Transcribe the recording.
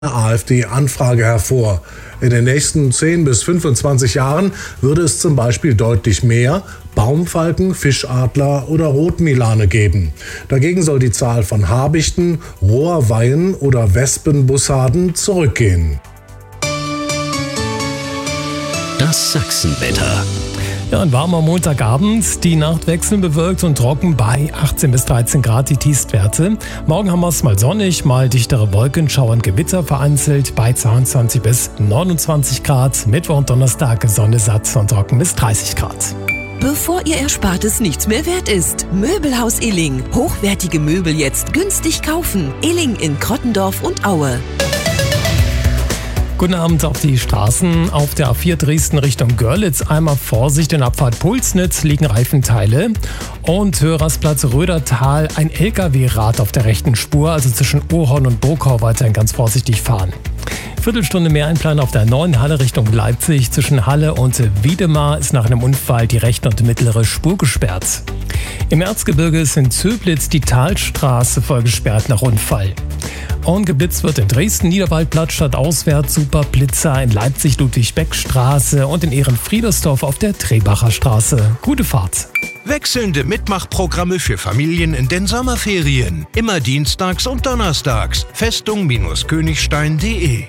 AfD-Anfrage hervor. In den nächsten 10 bis 25 Jahren würde es zum Beispiel deutlich mehr Baumfalken, Fischadler oder Rotmilane geben. Dagegen soll die Zahl von Habichten, Rohrweihen oder Wespenbussarden zurückgehen. Das Sachsenwetter. Ja, ein warmer Montagabend, die Nacht wechselnd bewölkt und trocken bei 18 bis 13 Grad die Tiefstwerte. Morgen haben wir es mal sonnig, mal dichtere Wolken, Schauern, Gewitter vereinzelt bei 22 bis 29 Grad. Mittwoch und Donnerstag Sonne satt und trocken bis 30 Grad. Bevor Ihr Erspartes nichts mehr wert ist. Möbelhaus Illing. Hochwertige Möbel jetzt günstig kaufen. Illing in Krottendorf und Aue. Guten Abend auf die Straßen. Auf der A4 Dresden Richtung Görlitz einmal Vorsicht in Abfahrt Pulsnitz liegen Reifenteile. Und Hörersplatz Rödertal ein LKW-Rad auf der rechten Spur, also zwischen Ohorn und Burkau weiterhin ganz vorsichtig fahren. Viertelstunde mehr Einplan auf der 9 Halle Richtung Leipzig. Zwischen Halle und Wiedemar ist nach einem Unfall die rechte und mittlere Spur gesperrt. Im Erzgebirge ist in Zöblitz die Talstraße voll gesperrt nach Unfall. Und geblitzt wird in Dresden Niederwaldplatz stadtauswärts Superblitzer, in Leipzig Ludwig-Beck-Straße und in Ehrenfriedersdorf auf der Trebacher Straße. Gute Fahrt! Wechselnde Mitmachprogramme für Familien in den Sommerferien. Immer dienstags und donnerstags. Festung-Königstein.de